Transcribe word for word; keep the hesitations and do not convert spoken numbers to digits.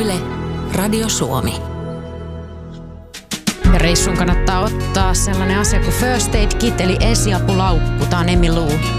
Yle, Radio Suomi. Ja reissun kannattaa ottaa sellainen asia kuin First Aid Kit eli esiapulaukku. Tää on Emmy Lou.